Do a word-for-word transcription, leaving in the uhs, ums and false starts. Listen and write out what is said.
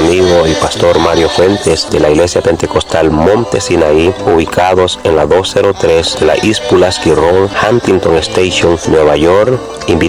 amigo y pastor Mario Fuentes de la Iglesia Pentecostal Monte Sinaí, ubicados en la doscientos tres de la East Pulaski Road, Huntington Station, Nueva York.